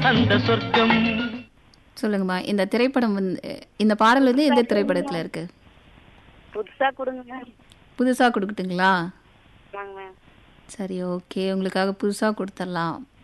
அந்த சொர்க்கம். சொல்லுங்கம்மா, இந்த திரைப்படம் வந்து இந்த பாடல் வந்து எந்த திரைப்படத்தில் இருக்கு? புதுசா கொடுங்க மேம். புதுசாக கொடுக்கட்டுங்களா? வாங்க மேம். சரி, ஓகே, உங்களுக்காக புதுசாக கொடுத்துடலாம்.